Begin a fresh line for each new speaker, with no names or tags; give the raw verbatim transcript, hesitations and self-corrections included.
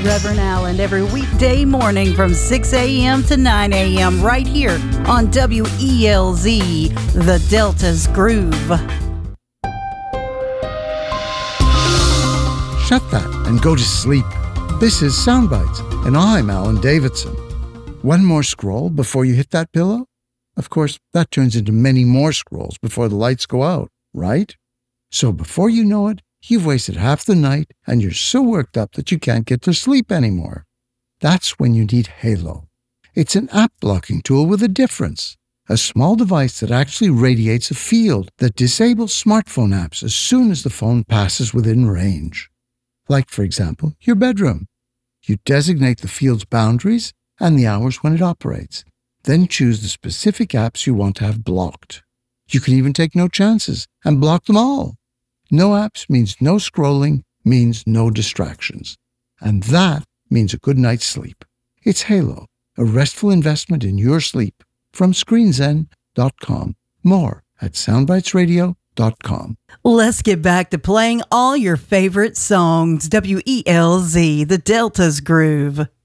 Reverend Allen every weekday morning from six a.m. to nine a.m. right here on W E L Z, the Delta's Groove.
Shut that and go to sleep. This is Soundbites, and I'm Alan Davidson. One more scroll before you hit that pillow? Of course, that turns into many more scrolls before the lights go out, right? So before you know it, you've wasted half the night and you're so worked up that you can't get to sleep anymore. That's when you need Halo. It's an app blocking tool with a difference. A small device that actually radiates a field that disables smartphone apps as soon as the phone passes within range. Like, for example, your bedroom. You designate the field's boundaries and the hours when it operates. Then choose the specific apps you want to have blocked. You can even take no chances and block them all. No apps means no scrolling, means no distractions. And that means a good night's sleep. It's Halo, a restful investment in your sleep from screen zen dot com. More at soundbites radio dot com.
Let's get back to playing all your favorite songs. W E L Z, the Delta's Groove.